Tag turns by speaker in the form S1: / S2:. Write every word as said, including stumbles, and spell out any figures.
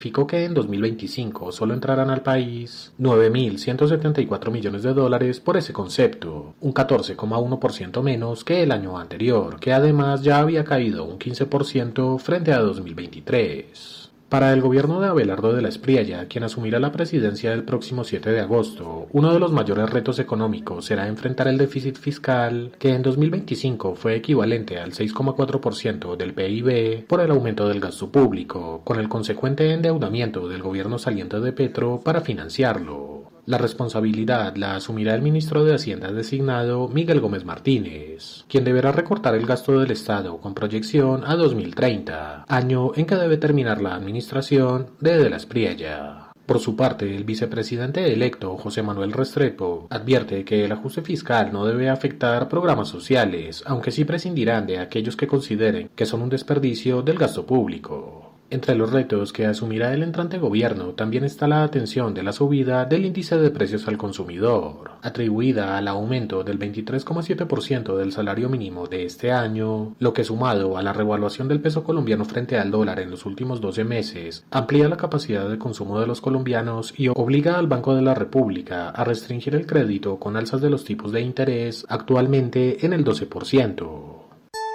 S1: Significó que en dos mil veinticinco solo entrarán al país nueve mil ciento setenta y cuatro millones de dólares por ese concepto, un catorce coma uno por ciento menos que el año anterior, que además ya había caído un quince por ciento frente a dos mil veintitrés. Para el gobierno de Abelardo de la Espriella, quien asumirá la presidencia el próximo siete de agosto, uno de los mayores retos económicos será enfrentar el déficit fiscal, que en dos mil veinticinco fue equivalente al seis coma cuatro por ciento del P I B por el aumento del gasto público, con el consecuente endeudamiento del gobierno saliente de Petro para financiarlo. La responsabilidad la asumirá el ministro de Hacienda designado Miguel Gómez Martínez, quien deberá recortar el gasto del Estado con proyección a dos mil treinta, año en que debe terminar la administración de De la Espriella. Por su parte, el vicepresidente electo, José Manuel Restrepo, advierte que el ajuste fiscal no debe afectar programas sociales, aunque sí prescindirán de aquellos que consideren que son un desperdicio del gasto público. Entre los retos que asumirá el entrante gobierno también está la atención de la subida del índice de precios al consumidor, atribuida al aumento del veintitrés coma siete por ciento del salario mínimo de este año, lo que sumado a la revaluación del peso colombiano frente al dólar en los últimos doce meses, amplía la capacidad de consumo de los colombianos y obliga al Banco de la República a restringir el crédito con alzas de los tipos de interés actualmente en el doce por ciento.